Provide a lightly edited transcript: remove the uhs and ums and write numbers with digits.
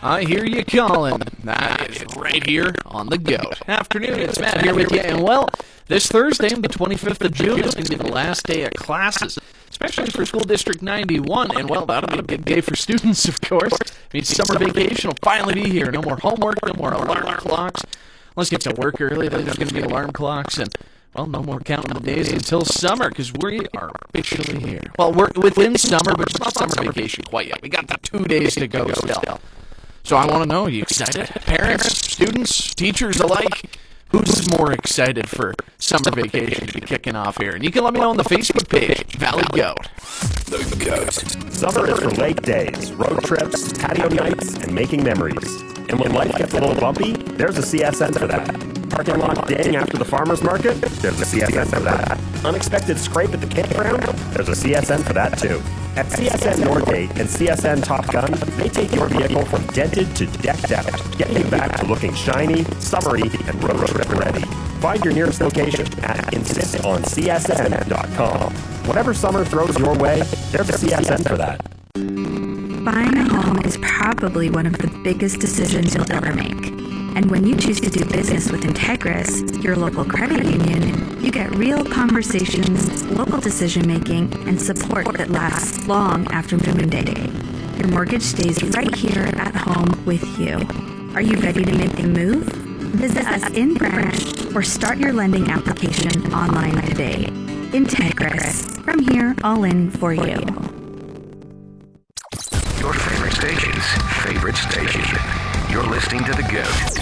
I hear you calling. That is right here on The Goat. Afternoon, it's Matt here with you. And, well, this Thursday, the 25th of June, is going to be the last day of classes, especially for School District 91. And, well, that'll be a big day for students, of course. I mean, summer vacation will finally be here. No more homework, no more alarm clocks. Unless you have to work early, then there's going to be alarm clocks. And, well, no more counting the days until summer, because we are officially here. Well, we're within summer, but it's not summer vacation quite yet. We got the 2 days to go still. So I want to know, are you excited? Parents, students, teachers alike? Who's more excited for summer vacation to be kicking off here? And you can let me know on the Facebook page, Valley Goat. The Goat. Summer is for lake days, road trips, patio nights, and making memories. And when life gets a little bumpy, there's a CSN for that. Parking lot ding after the farmer's market, there's a CSN for that. Unexpected scrape at the campground, there's a CSN for that too. At CSN Northgate and CSN Top Gun, they take your vehicle from dented to decked out, getting you back to looking shiny, summery, and road trip ready. Find your nearest location at insistoncsn.com. Whatever summer throws your way, there's a CSN for that. Buying a home is probably one of the biggest decisions you'll ever make. And when you choose to do business with Integris, your local credit union, you get real conversations, local decision-making, and support that lasts long after moving day. Your mortgage stays right here at home with you. Are you ready to make the move? Visit us in branch or start your lending application online today. Integris. From here, all in for you. Your favorite station's favorite station. You're listening to The Goat.